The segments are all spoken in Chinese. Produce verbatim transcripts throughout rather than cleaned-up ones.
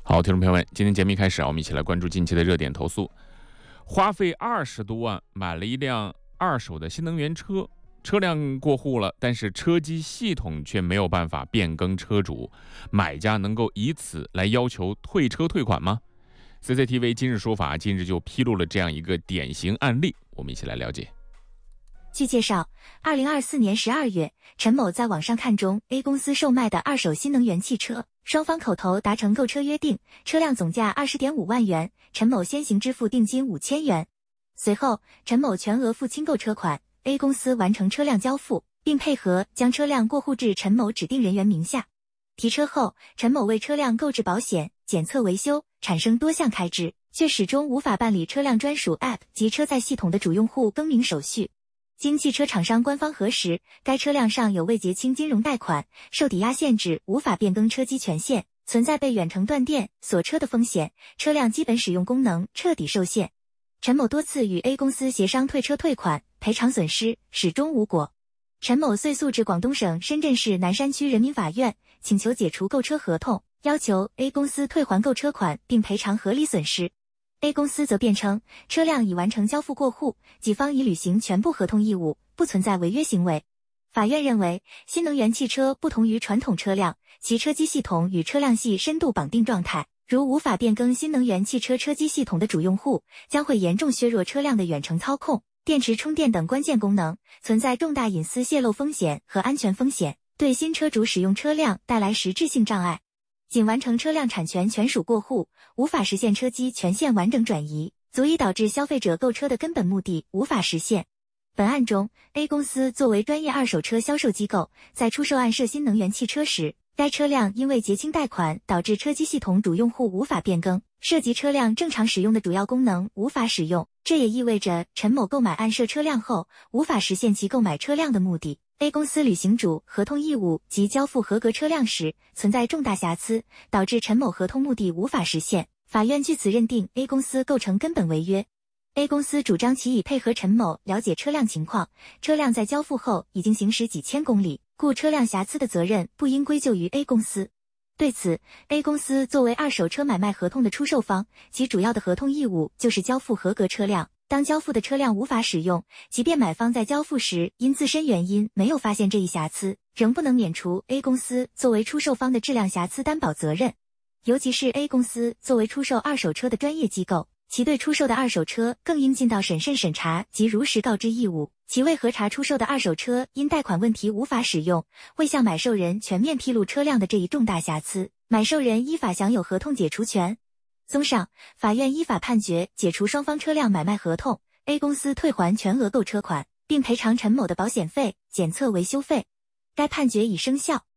好，听众朋友们，今天节目一开始啊，我们一起来关注近期的热点投诉。花费二十多万买了一辆二手的新能源车，车辆过户了，但是车机系统却没有办法变更车主，买家能够以此来要求退车退款吗？ C C T V 今日说法近日就披露了这样一个典型案例，我们一起来了解。 据介绍，二零二四年十二月，陈某在网上看中 A 公司售卖的二手新能源汽车，双方口头达成购车约定，车辆总价 二十点五万元，陈某先行支付定金五千元。随后，陈某全额付清购车款 ，A 公司完成车辆交付，并配合将车辆过户至陈某指定人员名下。提车后，陈某为车辆购置保险、检测维修，产生多项开支，却始终无法办理车辆专属 App 及车载系统的主用户更名手续。经汽车厂商官方核实，该车辆上有未结清金融贷款、受抵押限制，无法变更车机权限，存在被远程断电、锁车的风险，车辆基本使用功能彻底受限。陈某多次与 A 公司协商退车退款、赔偿损失，始终无果。陈某遂诉至广东省深圳市南山区人民法院，请求解除购车合同，要求 A 公司退还购车款并赔偿合理损失。A 公司则辩称，车辆已完成交付过户，己方已履行全部合同义务，不存在违约行为。法院认为，新能源汽车不同于传统车辆，其车机系统与车辆系深度绑定状态，如无法变更新能源汽车车机系统的主用户，将会严重削弱车辆的远程操控、电池充电等关键功能，存在重大隐私泄露风险和安全风险，对新车主使用车辆带来实质性障碍。仅完成车辆产权权属过户，无法实现车机权限完整转移，足以导致消费者购车的根本目的无法实现。本案中 ，A 公司作为专业二手车销售机构，在出售案涉新能源汽车时，该车辆因为结清贷款导致车机系统主用户无法变更，涉及车辆正常使用的主要功能无法使用，这也意味着陈某购买案涉车辆后，无法实现其购买车辆的目的。A 公司履行主合同义务及交付合格车辆时存在重大瑕疵，导致陈某合同目的无法实现。法院据此认定 A 公司构成根本违约。A 公司主张其已配合陈某了解车辆情况，车辆在交付后已经行驶几千公里，故车辆瑕疵的责任不应归咎于 A 公司。对此 ，A 公司作为二手车买卖合同的出售方，其主要的合同义务就是交付合格车辆。当交付的车辆无法使用，即便买方在交付时因自身原因没有发现这一瑕疵，仍不能免除 A 公司作为出售方的质量瑕疵担保责任。尤其是 A 公司作为出售二手车的专业机构，其对出售的二手车更应尽到审慎审查及如实告知义务。其为核查出售的二手车因贷款问题无法使用，未向买受人全面披露车辆的这一重大瑕疵，买受人依法享有合同解除权。综上，法院依法判决解除双方车辆买卖合同 ，A 公司退还全额购车款，并赔偿陈某的保险费、检测维修费。该判决已生效。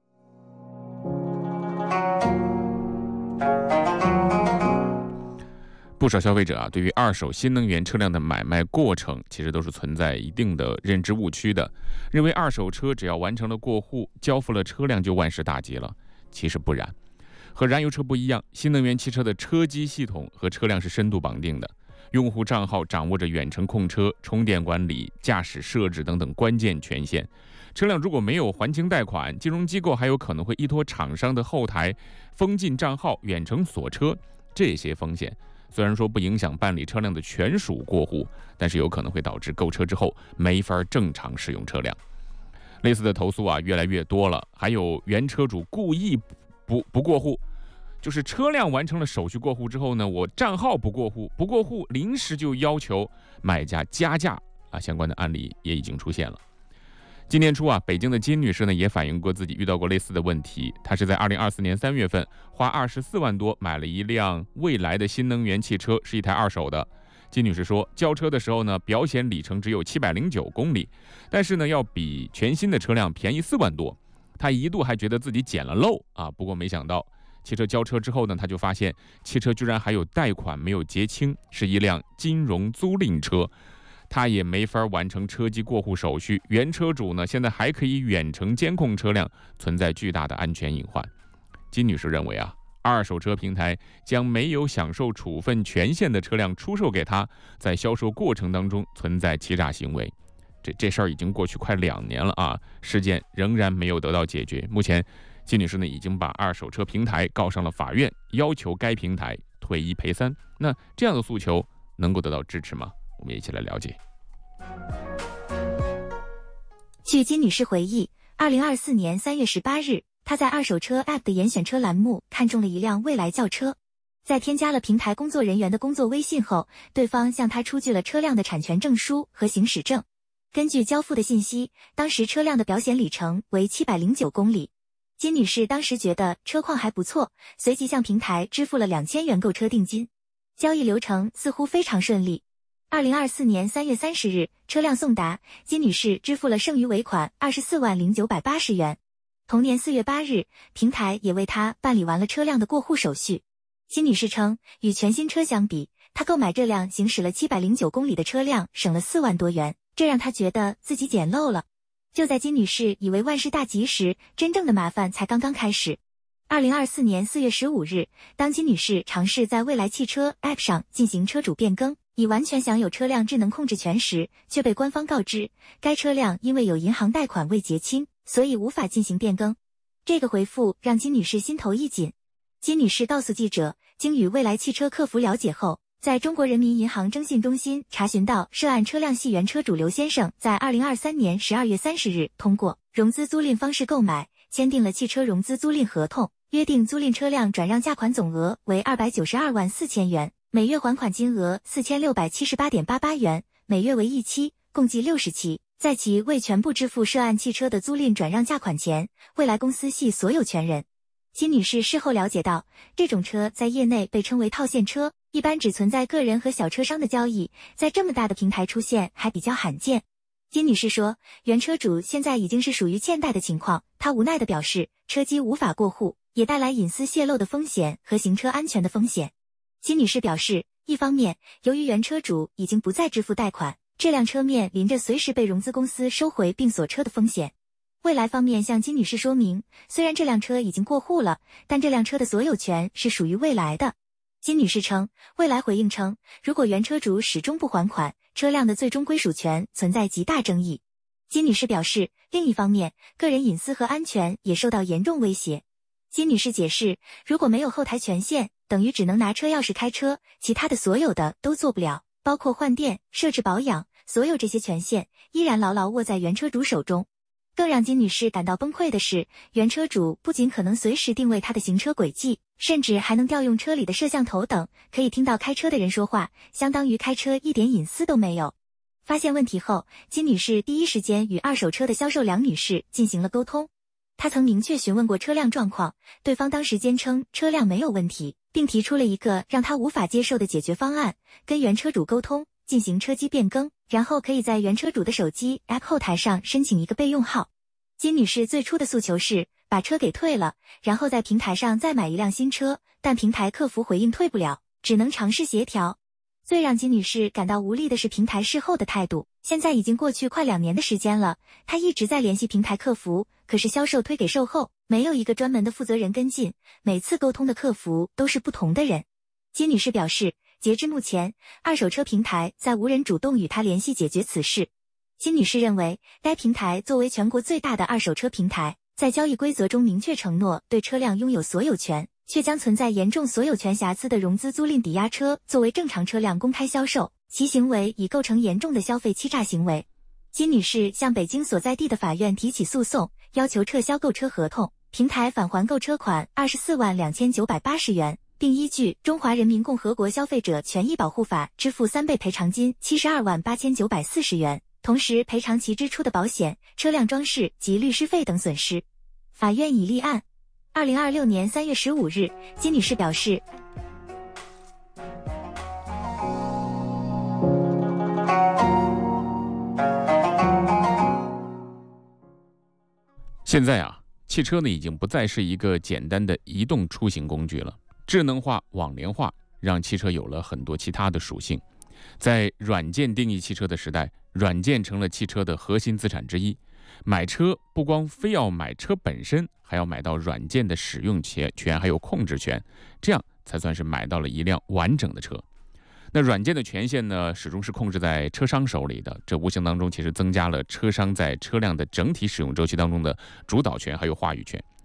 不少消费者啊，对于二手新能源车辆的买卖过程，其实都是存在一定的认知误区的，认为二手车只要完成了过户，交付了车辆就万事大吉了。其实不然。和燃油车不一样，新能源汽车的车机系统和车辆是深度绑定的，用户账号掌握着远程控车、充电管理、驾驶设置等等关键权限。车辆如果没有还清贷款，金融机构还有可能会依托厂商的后台封禁账号、远程锁车。这些风险虽然说不影响办理车辆的权属过户，但是有可能会导致购车之后没法正常使用车辆。类似的投诉啊越来越多了，还有原车主故意不不过户，就是车辆完成了手续过户之后呢，我账号不过户，不过户临时就要求买家加价啊，相关的案例也已经出现了。今年初啊，北京的金女士呢也反映过自己遇到过类似的问题。她是在二零二四年三月份花二十四万多买了一辆蔚来的新能源汽车，是一台二手的。金女士说，交车的时候呢，表显里程只有七百零九公里，但是呢，要比全新的车辆便宜四万多。她一度还觉得自己捡了漏啊，不过没想到，汽车交车之后呢，她就发现汽车居然还有贷款没有结清，是一辆金融租赁车。她也没法完成车机过户手续，原车主呢，现在还可以远程监控车辆，存在巨大的安全隐患。金女士认为啊，二手车平台将没有享受处分权限的车辆出售给他，在销售过程当中存在欺诈行为。这这事儿已经过去快两年了啊，事件仍然没有得到解决。目前， 金女士呢已经把二手车平台告上了法院，要求该平台退一赔三。那这样的诉求能够得到支持吗？我们一起来了解。 据金女士回忆，二零二四年三月十八日，她在二手车 App 的严选车栏目看中了一辆蔚来轿车。在添加了平台工作人员的工作微信后，对方向她出具了车辆的产权证书和行驶证。根据交付的信息，当时车辆的表显里程为七百零九公里。金女士当时觉得车况还不错，随即向平台支付了两千元购车定金。交易流程似乎非常顺利。二零二四年三月三十日，车辆送达，金女士支付了剩余尾款二十四万零九百八十元。同年四月八日，平台也为她办理完了车辆的过户手续。金女士称，与全新车相比，她购买这辆行驶了七百零九公里的车辆省了四万多元，这让她觉得自己捡漏了。就在金女士以为万事大吉时，真正的麻烦才刚刚开始。二零二四年四月十五日，当金女士尝试在蔚来汽车 App 上进行车主变更，以完全享有车辆智能控制权时，却被官方告知，该车辆因为有银行贷款未结清，所以无法进行变更。这个回复让金女士心头一紧。金女士告诉记者，经与蔚来汽车客服了解后，在中国人民银行征信中心查询到涉案车辆系原车主刘先生在二零二三年十二月三十日通过融资租赁方式购买，签订了汽车融资租赁合同，约定租赁车辆转让价款总额为二百九十二万四千元，每月还款金额四千六百七十八点八八元，每月为一期，共计六十期。在其未全部支付涉案汽车的租赁转让价款前，蔚来公司系所有权人。金女士事后了解到，这种车在业内被称为套现车，一般只存在个人和小车商的交易，在这么大的平台出现还比较罕见。金女士说，原车主现在已经是属于欠贷的情况，她无奈地表示，车机无法过户，也带来隐私泄露的风险和行车安全的风险。金女士表示，一方面，由于原车主已经不再支付贷款，这辆车面临着随时被融资公司收回并锁车的风险。蔚来方面向金女士说明，虽然这辆车已经过户了，但这辆车的所有权是属于蔚来的。金女士称，蔚来回应称，如果原车主始终不还款，车辆的最终归属权存在极大争议。金女士表示，另一方面，个人隐私和安全也受到严重威胁。金女士解释，如果没有后台权限，等于只能拿车钥匙开车，其他的所有的都做不了，包括换电、设置保养，所有这些权限依然牢牢握在原车主手中。更让金女士感到崩溃的是，原车主不仅可能随时定位她的行车轨迹，甚至还能调用车里的摄像头等，可以听到开车的人说话，相当于开车一点隐私都没有。发现问题后，金女士第一时间与二手车的销售梁女士进行了沟通。她曾明确询问过车辆状况，对方当时坚称车辆没有问题，并提出了一个让她无法接受的解决方案，跟原车主沟通，进行车机变更，然后可以在原车主的手机 App 后台上申请一个备用号。金女士最初的诉求是把车给退了，然后在平台上再买一辆新车，但平台客服回应退不了，只能尝试协调。最让金女士感到无力的是平台事后的态度。现在已经过去快两年的时间了，她一直在联系平台客服，可是销售推给售后，没有一个专门的负责人跟进，每次沟通的客服都是不同的人。金女士表示，截至目前，二手车平台再无人主动与她联系解决此事。金女士认为，该平台作为全国最大的二手车平台，在交易规则中明确承诺对车辆拥有所有权，却将存在严重所有权瑕疵的融资租赁抵押车作为正常车辆公开销售，其行为已构成严重的消费欺诈行为。金女士向北京所在地的法院提起诉讼，要求撤销购车合同，平台返还购车款二十四万两千九百八十元，并依据《中华人民共和国消费者权益保护法》支付三倍赔偿金七十二万八千九百四十元，同时赔偿其支出的保险、车辆装饰及律师费等损失。法院已立案。二零二六年三月十五日，金女士表示， 现在啊，汽车呢已经不再是一个简单的移动出行工具了，智能化、网联化让汽车有了很多其他的属性。在软件定义汽车的时代，软件成了汽车的核心资产之一。买车不光非要买车本身，还要买到软件的使用权还有控制权，这样才算是买到了一辆完整的车。那软件的权限呢，始终是控制在车商手里的，这无形当中其实增加了车商在车辆的整体使用周期当中的主导权还有话语权。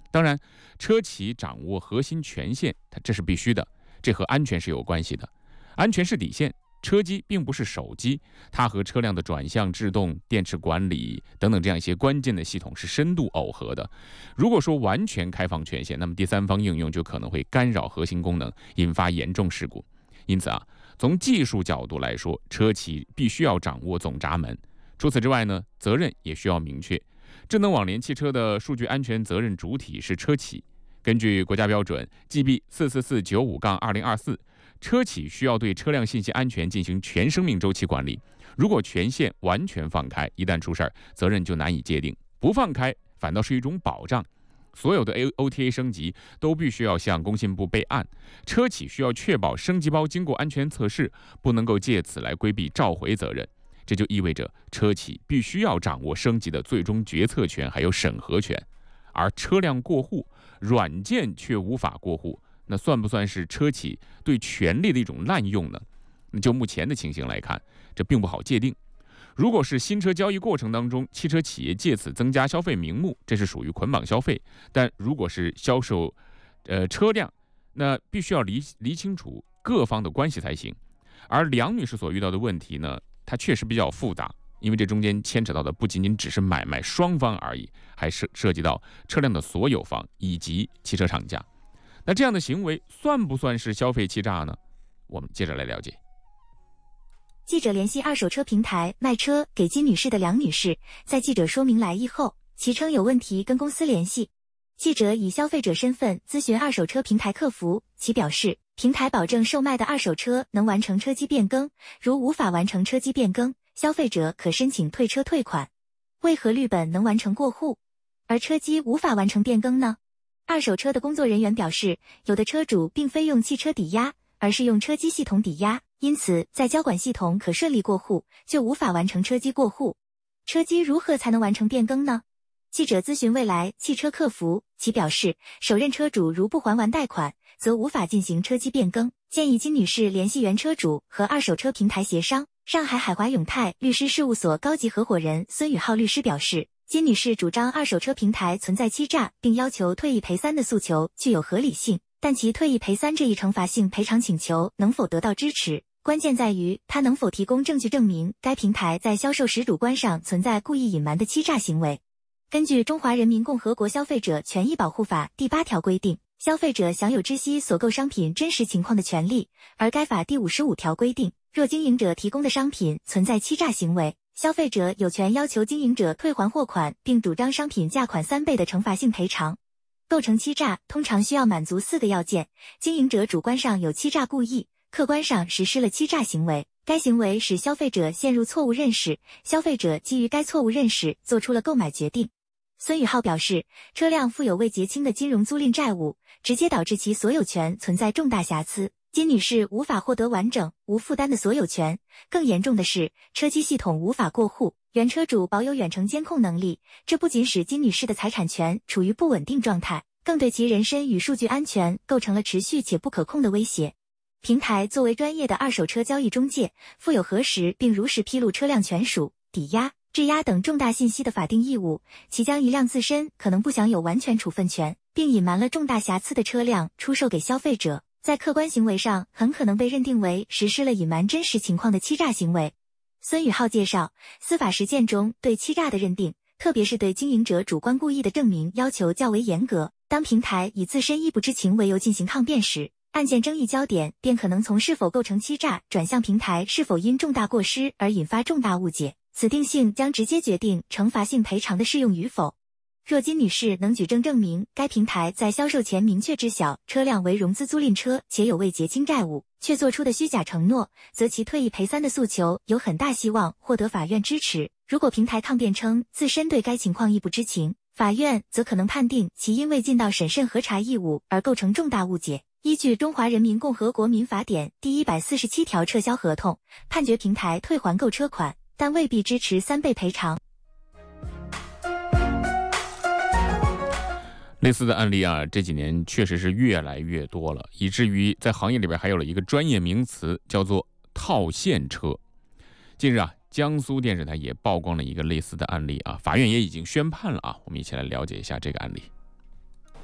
当然，车企掌握核心权限，它这是必须的，这和安全是有关系的。安全是底线，车机并不是手机，它和车辆的转向制动、电池管理等等这样一些关键的系统是深度耦合的。如果说完全开放权限，那么第三方应用就可能会干扰核心功能，引发严重事故。因此啊，从技术角度来说，车企必须要掌握总闸门。除此之外呢，责任也需要明确。智能网联汽车的数据安全责任主体是车企。根据国家标准 G B 四四四九五杠二零二四，车企需要对车辆信息安全进行全生命周期管理。如果权限完全放开，一旦出事儿，责任就难以界定；不放开，反倒是一种保障。所有的 O T A 升级都必须要向工信部备案，车企需要确保升级包经过安全测试，不能够借此来规避召回责任。这就意味着车企必须要掌握升级的最终决策权还有审核权，而车辆过户，软件却无法过户，那算不算是车企对权力的一种滥用呢？就目前的情形来看，这并不好界定。如果是新车交易过程当中，汽车企业借此增加消费名目，这是属于捆绑消费；但如果是销售，呃车辆，那必须要理理清楚各方的关系才行。而梁女士所遇到的问题呢，它确实比较复杂，因为这中间牵扯到的不仅仅只是买卖双方而已，还涉涉及到车辆的所有方以及汽车厂家。那这样的行为算不算是消费欺诈呢？我们接着来了解。 记者联系二手车平台卖车给金女士的梁女士，在记者说明来意后，其称有问题跟公司联系。记者以消费者身份咨询二手车平台客服，其表示，平台保证售卖的二手车能完成车机变更，如无法完成车机变更，消费者可申请退车退款。为何绿本能完成过户，而车机无法完成变更呢？二手车的工作人员表示，有的车主并非用汽车抵押，而是用车机系统抵押，因此在交管系统可顺利过户，就无法完成车机过户。车机如何才能完成变更呢？记者咨询未来汽车客服，其表示，首任车主如不还完贷款，则无法进行车机变更，建议金女士联系原车主和二手车平台协商。上海海华永泰律师事务所高级合伙人孙宇浩律师表示，金女士主张二手车平台存在欺诈，并要求退一赔三的诉求具有合理性，但其退一赔三这一惩罚性赔偿请求能否得到支持，关键在于他能否提供证据证明该平台在销售时主观上存在故意隐瞒的欺诈行为。根据《中华人民共和国消费者权益保护法》第八条规定，消费者享有知悉所购商品真实情况的权利，而该法第五十五条规定，若经营者提供的商品存在欺诈行为，消费者有权要求经营者退还货款，并主张商品价款三倍的惩罚性赔偿。构成欺诈通常需要满足四个要件：经营者主观上有欺诈故意，客观上实施了欺诈行为，该行为使消费者陷入错误认识，消费者基于该错误认识做出了购买决定。孙宇浩表示，车辆负有未结清的金融租赁债务，直接导致其所有权存在重大瑕疵，金女士无法获得完整、无负担的所有权。更严重的是，车机系统无法过户，原车主保有远程监控能力，这不仅使金女士的财产权处于不稳定状态，更对其人身与数据安全构成了持续且不可控的威胁。平台作为专业的二手车交易中介，负有核实并如实披露车辆权属、抵押、质押等重大信息的法定义务，其将一辆自身可能不享有完全处分权，并隐瞒了重大瑕疵的车辆出售给消费者，在客观行为上很可能被认定为实施了隐瞒真实情况的欺诈行为。孙宇浩介绍，司法实践中对欺诈的认定，特别是对经营者主观故意的证明要求较为严格，当平台以自身亦不知情为由进行抗辩时，案件争议焦点便可能从是否构成欺诈转向平台是否因重大过失而引发重大误解，此定性将直接决定惩罚性赔偿的适用与否。若金女士能举证证明该平台在销售前明确知晓车辆为融资租赁车且有未结清债务，却做出的虚假承诺，则其退一赔三的诉求有很大希望获得法院支持。如果平台抗辩称自身对该情况亦不知情，法院则可能判定其因未尽到审慎核查义务而构成重大误解，依据《中华人民共和国民法典》第一百四十七条撤销合同，判决平台退还购车款，但未必支持三倍赔偿。 类似的案例啊，这几年确实是越来越多了，以至于在行业里边还有了一个专业名词，叫做套现车。近日啊，江苏电视台也曝光了一个类似的案例啊，法院也已经宣判了啊，我们一起来了解一下这个案例。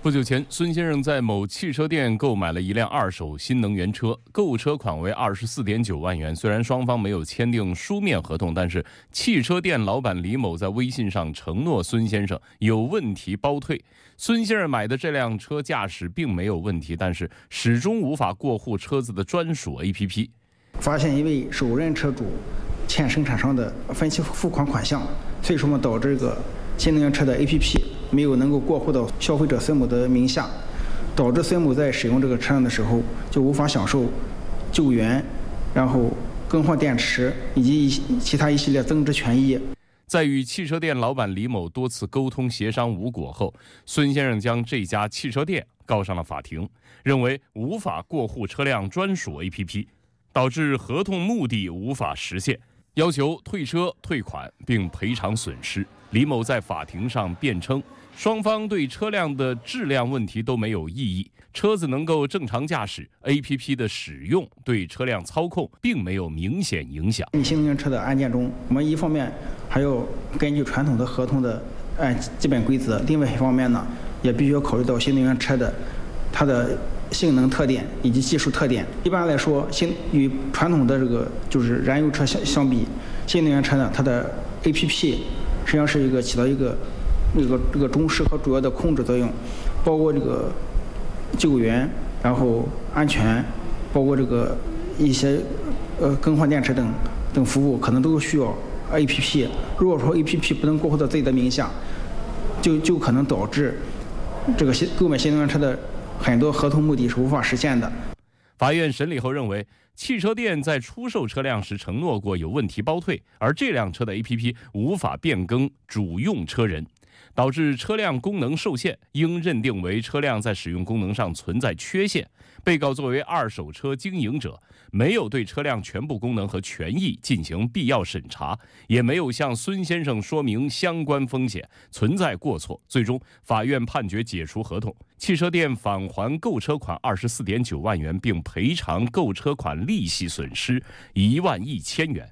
不久前，孙先生在某汽车店购买了一辆二手新能源车，购车款为二十四点九万元。虽然双方没有签订书面合同，但是汽车店老板李某在微信上承诺孙先生有问题包退。孙先生买的这辆车驾驶并没有问题，但是始终无法过户车子的专属 A P P。 发现一位首任车主欠生产商的分期付款款项，所以说嘛，导致这个新能源车的 A P P 没有能够过户到消费者孙某的名下，导致孙某在使用这个车辆的时候就无法享受救援，然后更换电池以及其他一系列增值权益。 在与汽车店老板李某多次沟通协商无果后，孙先生将这家汽车店告上了法庭，认为无法过户车辆专属 A P P， 导致合同目的无法实现，要求退车退款并赔偿损失。李某在法庭上辩称，双方对车辆的质量问题都没有异议，车子能够正常驾驶 ，A P P 的使用对车辆操控并没有明显影响。 新能源车的案件中，我们一方面还要根据传统的合同的按基本规则，另外一方面呢，也必须要考虑到新能源车的它的性能特点以及技术特点。一般来说，新与传统的这个就是燃油车相相比，新能源车呢，它的 A P P 实际上是一个起到一个这个这个中枢和主要的控制作用，包括这个救援，然后安全，包括这个一些呃更换电池等等服务，可能都需要 A P P。如果说 A P P 不能过户到自己的名下，就就可能导致这个新购买新能源车的很多合同目的是无法实现的。 法院审理后认为，汽车店在出售车辆时承诺过有问题包退，而这辆车的 A P P 无法变更主用车人，导致车辆功能受限，应认定为车辆在使用功能上存在缺陷。被告作为二手车经营者，没有对车辆全部功能和权益进行必要审查，也没有向孙先生说明相关风险，存在过错。最终，法院判决解除合同，汽车店返还购车款二十四点九万元，并赔偿购车款利息损失一万一千元。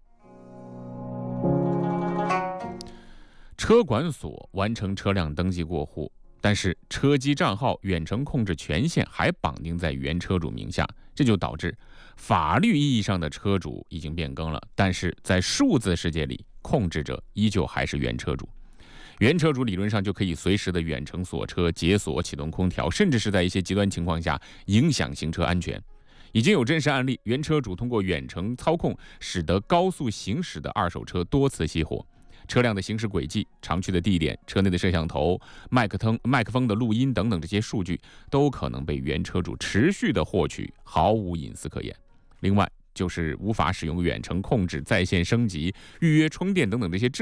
车管所完成车辆登记过户，但是车机账号、远程控制权限还绑定在原车主名下，这就导致法律意义上的车主已经变更了，但是在数字世界里，控制者依旧还是原车主。原车主理论上就可以随时的远程锁车、解锁、启动空调，甚至是在一些极端情况下影响行车安全。已经有真实案例，原车主通过远程操控，使得高速行驶的二手车多次熄火。车辆的行驶轨迹、常去的地点、车内的摄像头、麦克风、麦克风的录音等等这些数据，都可能被原车主持续的获取，毫无隐私可言。另外，就是无法使用远程控制、在线升级、预约充电等等这些智